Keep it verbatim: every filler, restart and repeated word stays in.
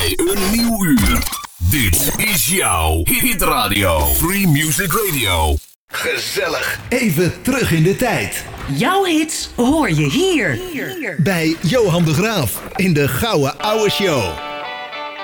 bij een nieuw uur. Dit is jouw hitradio. Free Music Radio. Gezellig. Even terug in de tijd. Jouw hits hoor je hier. Bij Johan de Graaf in de Gouden Ouwe Show.